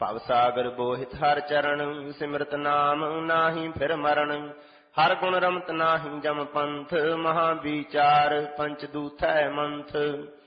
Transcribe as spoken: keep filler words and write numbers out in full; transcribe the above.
ਭਵ ਸਾਗਰ ਬੋਹਿਤ ਹਰ ਚਰਨ, ਸਿਮਰਤ ਨਾਮ ਨਾਹੀ ਫਿਰ ਮਰਨ। ਹਰ ਗੁਣ ਰਮਤ ਨਾਹੀ ਜਮ ਪੰਥ, ਮਹਾ ਵਿਚਾਰ ਪੰਚ ਦੂਥੈ ਮੰਥ।